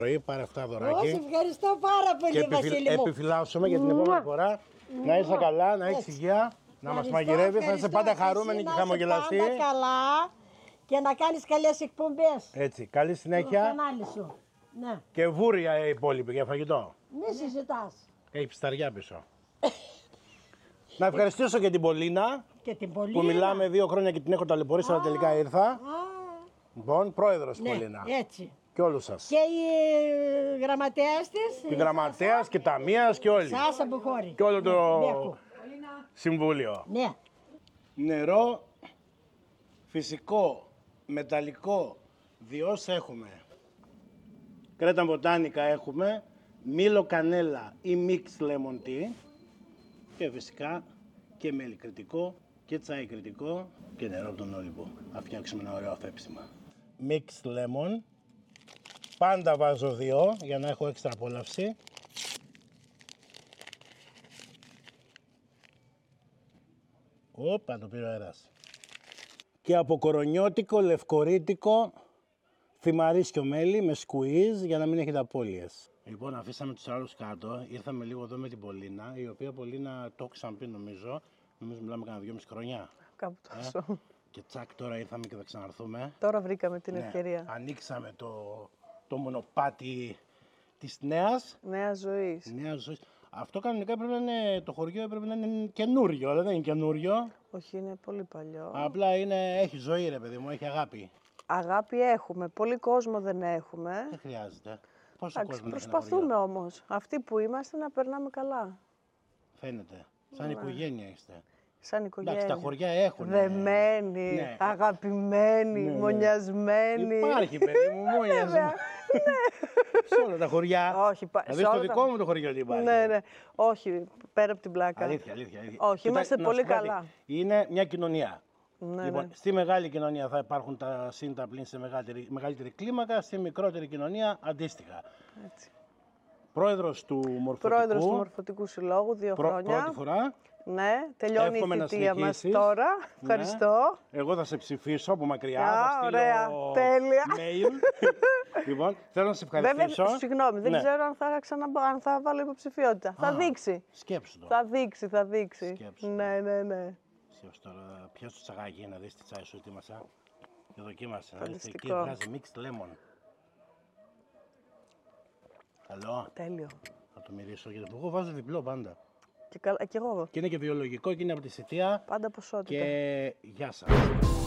Πάρε αυτά δωράκι. Όχι, ευχαριστώ πάρα πολύ, Βασίλη μου. Επιφυλάσσομαι για την επόμενη φορά. Να είσαι καλά, να έχεις υγεία, να μας μαγειρεύεις, να είσαι πάντα χαρούμενη και χαμογελαστή. Να είσαι πάντα καλά και να κάνεις καλές εκπομπές. Έτσι, καλή συνέχεια. Στο κανάλι σου. Ναι. Και βούρια οι υπόλοιποι για φαγητό. Μη συζητάς. Έχει πισταριά πίσω. Να ευχαριστήσω και την Πολίνα. Και την Πολίνα. Που μιλάμε 2 χρόνια και την έχω ταλαιπωρήσει, αλλά τελικά ήρθα. Λοιπόν, πρόεδρος Ναι, Πολίνα. έτσι. Και όλους σας. Και οι γραμματέας της. Η γραμματέας και ταμείας και όλοι. Σάσα Μπουχώρη. Και όλο το Ναι. συμβούλιο. Ναι. Νερό, φυσικό, μεταλλικό, διός έχουμε. Κρέτα μποτάνικα έχουμε, μήλο κανέλα ή mixed lemon tea και φυσικά και μέλι κριτικό και τσάι κριτικό και νερό από τον Όλυμπο. Θα φτιάξουμε ένα ωραίο αφέψιμα. Mixed lemon, πάντα βάζω 2 για να έχω έξτρα απόλαυση. Όπα, το πήρε ο αέρας. Και από κορονιώτικο, λευκορίτικο, θυμαρίσιο μέλι με σκουίζ για να μην έχετε απώλειες. Λοιπόν, αφήσαμε τους άλλους κάτω, ήρθαμε λίγο εδώ με την Πολίνα, η οποία Πολίνα το έχω ξαναπεί νομίζω μιλάμε κάνα 2,5 χρόνια. Κάπου τόσο. Και τσακ τώρα ήρθαμε και θα ξαναρθούμε. Τώρα βρήκαμε την ευκαιρία. Ανοίξαμε το μονοπάτι της νέας ζωής. Αυτό κανονικά πρέπει να είναι, το χωριό πρέπει να είναι καινούριο, αλλά δεν είναι καινούριο. Όχι, είναι πολύ παλιό. Απλά έχει ζωή ρε παιδί μου, έχει αγάπη. Αγάπη έχουμε, πολύ κόσμο δεν έχουμε. Δεν χρειάζεται. Πόσο κόσμο προσπαθούμε όμως, αυτοί που είμαστε να περνάμε καλά. Φαίνεται, σαν οικογένεια είστε. Σαν οικογένεια. Εντάξει, τα χωριά έχουν. Δεμένοι, ναι. αγαπημένοι, Ναι. μονιασμένοι. Υπάρχει παιδί μου, μονιασμένοι. Σε όλα τα χωριά. Όχι, δηλαδή στο δικό μου το χωριό τι υπάρχει. Ναι. Όχι, πέρα από την πλάκα. Αλήθεια. Όχι, είμαστε πολύ καλά. Είναι μια κοινωνία. Ναι, Λοιπόν, στη μεγάλη κοινωνία θα υπάρχουν τα συν τα πλήν σε μεγαλύτερη κλίμακα, στη μικρότερη κοινωνία αντίστοιχα. Έτσι. Πρόεδρος του Μορφωτικού Συλλόγου, 2 χρόνια. Πρώτη φορά. Ναι, τελειώνει η θητεία μας τώρα. Ευχαριστώ. Εγώ θα σε ψηφίσω από μακριά. Θα ωραία, τέλεια. Mail. Λοιπόν, θέλω να σε ευχαριστήσω. Βέβαια, συγγνώμη, δεν ξέρω αν θα βάλω υποψηφιότητα. Θα δείξει. Σκέψου το. Θα δείξει. Σκέψου. Ναι. Σκέψου τώρα, πιάσου το τσαγάκι να δεις τι τσάι σου ετοίμασα. Και δοκίμασε. Φανταστικό. Εκεί βγάζει mixed lemon. Καλό. Τέλειο. Θα το μυρίσω γιατί εγώ βάζω διπλό πάντα. Και εγώ. Και είναι και βιολογικό και είναι από τη Σιτία. Πάντα ποσότητα. Και γεια σας.